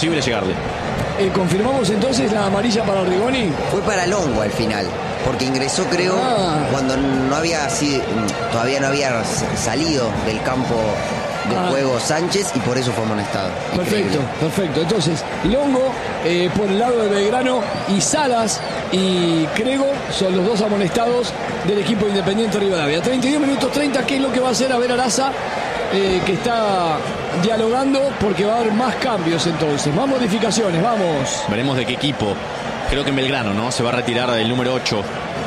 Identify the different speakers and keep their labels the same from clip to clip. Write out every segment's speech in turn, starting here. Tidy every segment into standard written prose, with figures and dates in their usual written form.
Speaker 1: imposible llegarle.
Speaker 2: ¿Confirmamos entonces la amarilla para Rigoni?
Speaker 3: Fue para Longo al final, porque ingresó, creo, cuando no había todavía no había salido del campo de juego Sánchez, y por eso fue amonestado.
Speaker 2: Perfecto. Entonces, Longo por el lado de Belgrano y Salas y Crego son los dos amonestados del equipo Independiente Rivadavia. 32 minutos 30, ¿qué es lo que va a hacer? A ver, Araza, que está dialogando porque va a haber más cambios entonces. Más modificaciones, vamos.
Speaker 1: Veremos de qué equipo. Creo que en Belgrano, ¿no? Se va a retirar el número 8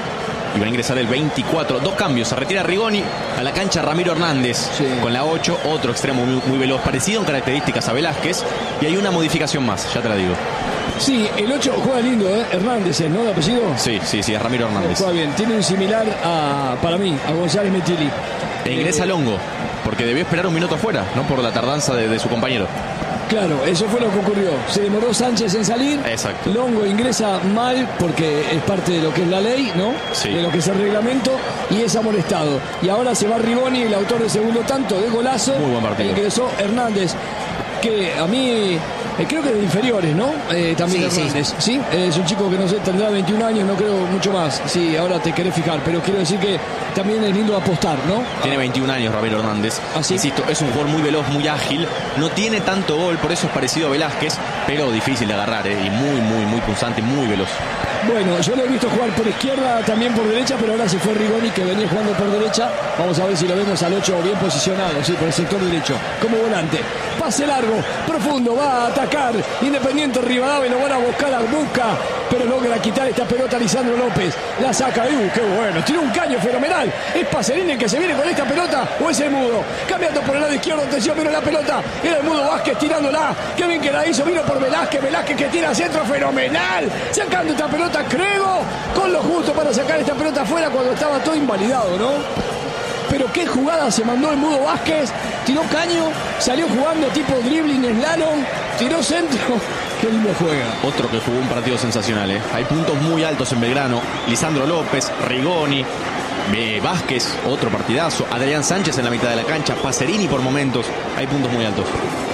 Speaker 1: y va a ingresar el 24. Dos cambios. Se retira Rigoni, a la cancha Ramiro Hernández, sí, con la 8, otro extremo muy veloz, parecido en características a Velázquez. Y hay una modificación más, ya te la digo.
Speaker 2: Sí, el 8 juega lindo, Hernández, ¿no? ¿De apellido?
Speaker 1: Sí, es Ramiro Hernández.
Speaker 2: Juega bien, tiene un similar para mí, a González Metilli.
Speaker 1: E ingresa Longo, porque debió esperar un minuto afuera, ¿no? Por la tardanza de su compañero.
Speaker 2: Claro, eso fue lo que ocurrió. Se demoró Sánchez en salir.
Speaker 1: Exacto.
Speaker 2: Longo ingresa mal porque es parte de lo que es la ley, ¿no?
Speaker 1: Sí.
Speaker 2: De lo que es el reglamento, y es amonestado. Y ahora se va Rigoni, el autor del segundo tanto de golazo.
Speaker 1: Muy buen partido.
Speaker 2: Ingresó Hernández, que a mí creo que de inferiores, ¿no? También
Speaker 3: sí,
Speaker 2: Hernández. Sí. Es un chico que no sé, tendrá 21 años, no creo mucho más. Sí, ahora te querés fijar, pero quiero decir que también es lindo apostar, ¿no?
Speaker 1: Tiene 21 años Ramiro Hernández.
Speaker 2: ¿Sí?
Speaker 1: Insisto, es un jugador muy veloz, muy ágil. No tiene tanto gol, por eso es parecido a Velázquez, pero difícil de agarrar, y muy punzante, muy veloz.
Speaker 2: Bueno, yo lo he visto jugar por izquierda, también por derecha, pero ahora se fue Rigoni, que venía jugando por derecha. Vamos a ver si lo vemos al 8 bien posicionado, sí, por el sector derecho, como volante. Pase largo, profundo, va a atacar Independiente Rivadavia, lo van a buscar a Busca, pero logra quitar esta pelota Lisandro López. La saca, qué bueno, tiene un caño fenomenal. ¿Es Pacerini el que se viene con esta pelota o es el Mudo? Cambiando por el lado izquierdo, atención, vino la pelota, era el Mudo Vázquez tirándola. Qué bien que la hizo, vino por Velázquez que tira al centro, fenomenal. Sacando esta pelota Crego, con lo justo para sacar esta pelota afuera cuando estaba todo invalidado, ¿no? Pero qué jugada se mandó el Mudo Vázquez, tiró caño, salió jugando tipo dribbling, slalom, tiró centro. Qué lindo juega.
Speaker 1: Otro que jugó un partido sensacional, Hay puntos muy altos en Belgrano. Lisandro López, Rigoni, Vázquez, otro partidazo. Adrián Sánchez en la mitad de la cancha, Pacerini por momentos. Hay puntos muy altos.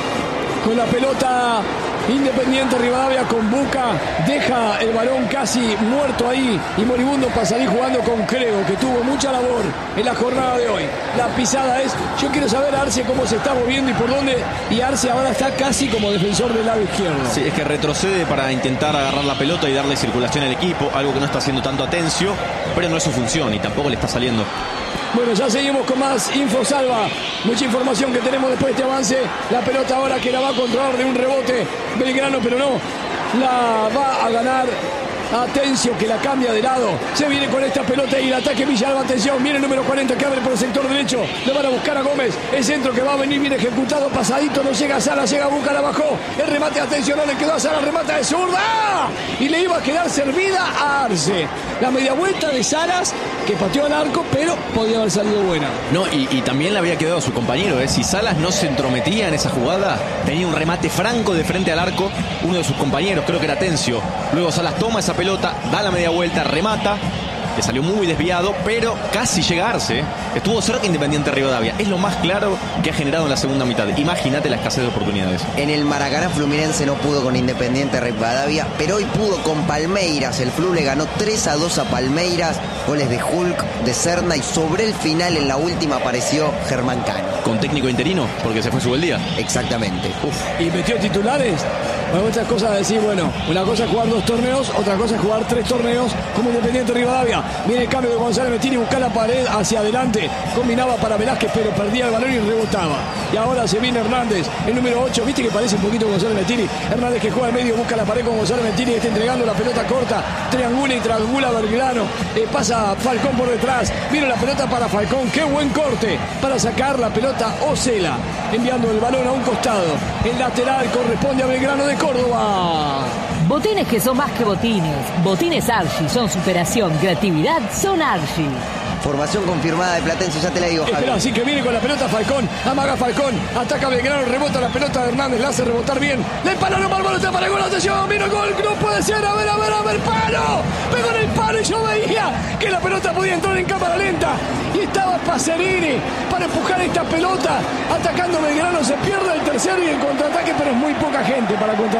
Speaker 2: Con la pelota Independiente Rivadavia con Buca, deja el balón casi muerto ahí, y moribundo Pasarí jugando con Crego, que tuvo mucha labor en la jornada de hoy. La pisada es, yo quiero saber Arce cómo se está moviendo y por dónde, y Arce ahora está casi como defensor del lado izquierdo.
Speaker 1: Sí, es que retrocede para intentar agarrar la pelota y darle circulación al equipo, algo que no está haciendo tanto Atencio, pero no es su función y tampoco le está saliendo.
Speaker 2: Bueno, ya seguimos con más Info Salva. Mucha información que tenemos después de este avance. La pelota ahora que la va a controlar de un rebote Belgrano, pero no. La va a ganar Atencio, que la cambia de lado. Se viene con esta pelota y el ataque Villalba. Atención, viene el número 40 que abre por el sector derecho. Le van a buscar a Gómez. El centro que va a venir, viene ejecutado, pasadito. No llega a Sala, llega a Buca, la bajó. El remate, atención, no le quedó a Sala. Remata de zurda. Y le iba a quedar servida a Arce. La media vuelta de Salas, que pateó al arco, pero podía haber salido buena.
Speaker 1: No, y también le había quedado a su compañero, Si Salas no se entrometía en esa jugada, tenía un remate franco de frente al arco, uno de sus compañeros, creo que era Atencio. Luego Salas toma esa pelota, da la media vuelta, remata, que salió muy desviado, pero casi llega a Arce. Estuvo cerca Independiente Rivadavia. Es lo más claro que ha generado en la segunda mitad. Imagínate la escasez de oportunidades.
Speaker 3: En el Maracaná Fluminense no pudo con Independiente Rivadavia, pero hoy pudo con Palmeiras. El Flu le ganó 3-2 a Palmeiras. Goles de Hulk, de Serna, y sobre el final en la última apareció Germán Cano.
Speaker 1: Con técnico interino, porque se fue su día.
Speaker 3: Exactamente.
Speaker 2: ¿Y metió titulares? Bueno, otra cosa es decir, bueno, una cosa es jugar 2 torneos, otra cosa es jugar 3 torneos como Independiente Rivadavia. Viene el cambio de González Metilli, buscar la pared hacia adelante, combinaba para Velázquez, pero perdía el balón y rebotaba. Y ahora se viene Hernández, el número 8, viste que parece un poquito González Metilli. Hernández que juega al medio, busca la pared con González Metilli, que está entregando la pelota corta, triangula y triangula Belgrano, pasa Falcón por detrás, viene la pelota para Falcón, qué buen corte para sacar la pelota Ocela, enviando el balón a un costado. El lateral corresponde a Belgrano de Córdoba.
Speaker 4: Botines que son más que botines. Botines Archie son superación, creatividad, son Archie.
Speaker 3: Formación confirmada de Platense, ya te la digo, Javi.
Speaker 2: Espera, así que viene con la pelota Falcón, amaga Falcón, ataca Belgrano, rebota la pelota de Hernández, la hace rebotar bien. Le empaló no mal, está para el gol, atención, vino el gol, no puede ser, a ver, palo. Pegó en el palo y yo veía que la pelota podía entrar en cámara lenta. Y estaba Pacerini para empujar esta pelota, atacando Belgrano, se pierde el tercero y el contraataque, pero es muy poca gente para contraatacar.